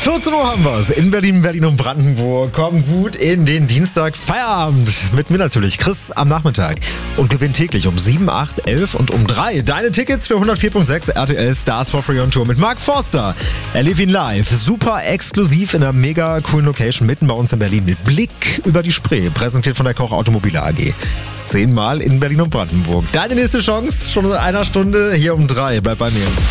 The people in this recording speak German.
14 Uhr haben wir es in Berlin, Berlin und Brandenburg. Komm gut in den Dienstag. Feierabend. Mit mir natürlich, Chris, am Nachmittag. Und gewinnt täglich um 7, 8, 11 und um 3 deine Tickets für 104.6 RTL Stars for Free on Tour mit Mark Forster. Erleb ihn live. Super exklusiv in einer mega coolen Location mitten bei uns in Berlin mit Blick über die Spree. Präsentiert von der Koch Automobile AG. 10-mal in Berlin und Brandenburg. Deine nächste Chance schon in einer Stunde hier um 3. Bleib bei mir.